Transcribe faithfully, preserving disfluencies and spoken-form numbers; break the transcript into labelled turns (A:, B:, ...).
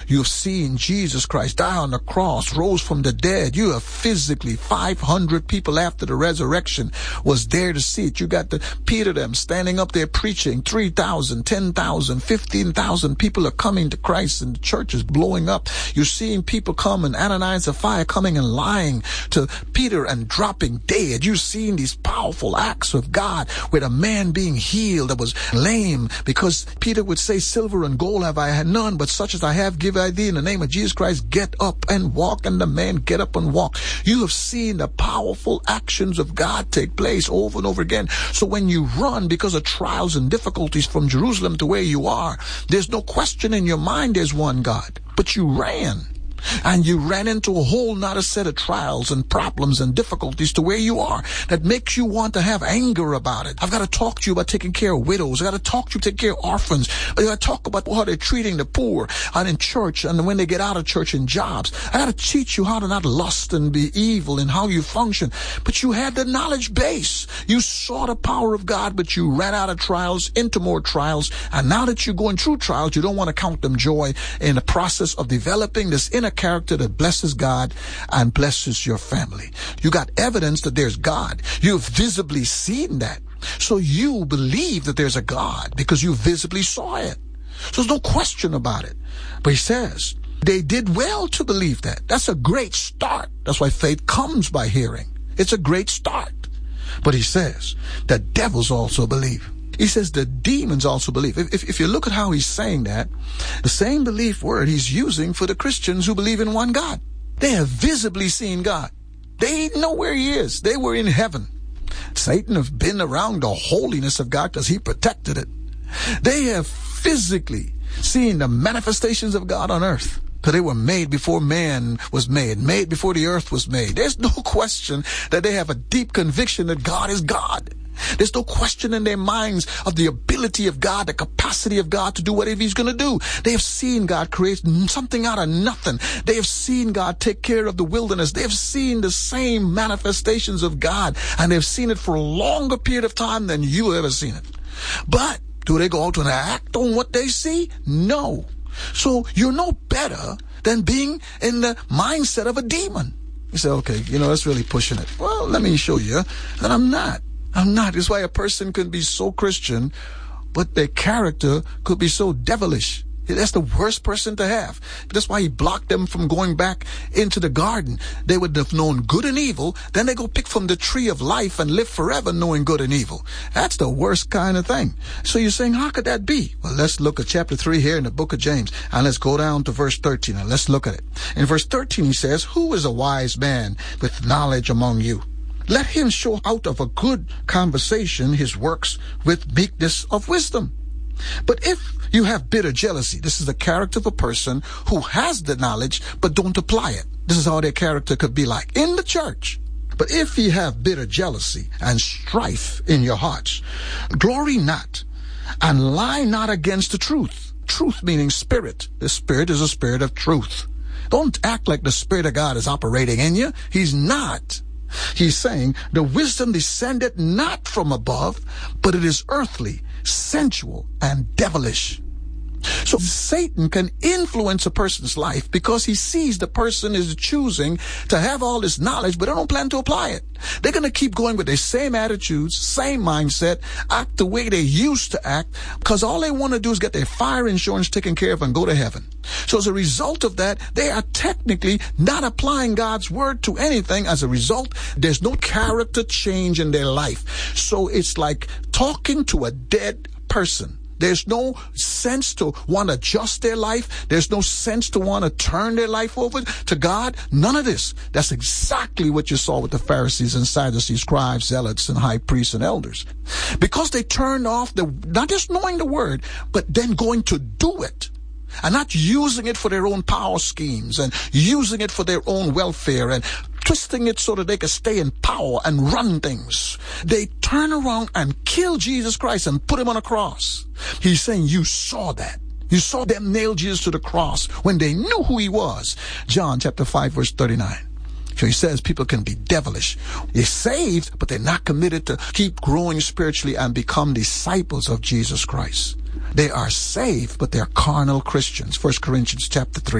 A: You've seen Jesus Christ die on the cross, rose from the dead. You have physically five hundred people after the resurrection was there to see it. You got the Peter them standing up there preaching. three thousand, ten thousand, fifteen thousand people are coming to Christ, and the church is blowing up. You're seeing people come, and Ananias and Sapphira coming and lying to Peter and dropping dead. You're seeing these powerful acts of God with a man being healed that was lame, because Peter would say, silver and gold have I had none, but such as I have give I thee. In the name of Jesus Christ, get up and walk. And the man get up and walk. You have seen the powerful actions of God take place over and over again. So when you run because of trials and difficulties from Jerusalem to where you are, there's no question in your mind there's one God, but you ran. And you ran into a whole nother set of trials and problems and difficulties to where you are that makes you want to have anger about it. I've got to talk to you about taking care of widows. I've got to talk to you about taking care of orphans. I've got to talk about how they're treating the poor and in church and when they get out of church in jobs. I got to teach you how to not lust and be evil and how you function. But you had the knowledge base. You saw the power of God, but you ran out of trials into more trials. And now that you're going through trials, you don't want to count them joy in the process of developing this inner character that blesses God and blesses your family. You got evidence that there's God. You've visibly seen that. So you believe that there's a God because you visibly saw it. So there's no question about it. But he says, they did well to believe that. That's a great start. That's why faith comes by hearing. It's a great start. But he says, the devils also believe. He says the demons also believe. If, if, if you look at how he's saying that, the same belief word he's using for the Christians who believe in one God. They have visibly seen God. They know where he is. They were in heaven. Satan have been around the holiness of God because he protected it. They have physically seen the manifestations of God on earth. Because they were made before man was made, made before the earth was made. There's no question that they have a deep conviction that God is God. There's no question in their minds of the ability of God, the capacity of God to do whatever he's going to do. They have seen God create something out of nothing. They have seen God take care of the wilderness. They have seen the same manifestations of God, and they've seen it for a longer period of time than you ever seen it. But do they go out and act on what they see? No. So you're no better than being in the mindset of a demon. You say, okay, you know, that's really pushing it. Well, let me show you that I'm not. I'm not. That's why a person could be so Christian, but their character could be so devilish. That's the worst person to have. That's why he blocked them from going back into the garden. They would have known good and evil. Then they go pick from the tree of life and live forever knowing good and evil. That's the worst kind of thing. So you're saying, how could that be? Well, let's look at chapter three here in the book of James. And let's go down to verse thirteen and let's look at it. In verse thirteen, he says, who is a wise man with knowledge among you? Let him show out of a good conversation his works with meekness of wisdom. But if you have bitter jealousy, this is the character of a person who has the knowledge but don't apply it. This is how their character could be like in the church. But if ye have bitter jealousy and strife in your hearts, glory not and lie not against the truth. Truth meaning spirit. The spirit is a spirit of truth. Don't act like the Spirit of God is operating in you. He's not. He's saying the wisdom descended not from above, but it is earthly, sensual, and devilish. So Satan can influence a person's life because he sees the person is choosing to have all this knowledge, but they don't plan to apply it. They're going to keep going with their same attitudes, same mindset, act the way they used to act, because all they want to do is get their fire insurance taken care of and go to heaven. So as a result of that, they are technically not applying God's word to anything. As a result, there's no character change in their life. So it's like talking to a dead person. There's no sense to want to adjust their life. There's no sense to want to turn their life over to God. None of this. That's exactly what you saw with the Pharisees and Sadducees, scribes, zealots, and high priests and elders. Because they turned off the, not just knowing the word, but then going to do it. And not using it for their own power schemes and using it for their own welfare and twisting it so that they can stay in power and run things. They turn around and kill Jesus Christ and put him on a cross. He's saying you saw that. You saw them nail Jesus to the cross when they knew who he was. John chapter five verse thirty-nine. So he says people can be devilish. They're saved, but they're not committed to keep growing spiritually and become disciples of Jesus Christ. They are saved, but they're carnal Christians. First Corinthians chapter three.